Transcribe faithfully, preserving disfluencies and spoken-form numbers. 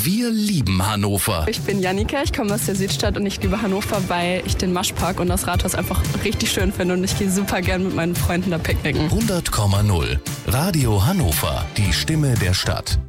Wir lieben Hannover. Ich bin Jannika, ich komme aus der Südstadt und ich liebe Hannover, weil ich den Maschpark und das Rathaus einfach richtig schön finde und ich gehe super gern mit meinen Freunden da picknicken. hundert Komma null. Radio Hannover, die Stimme der Stadt.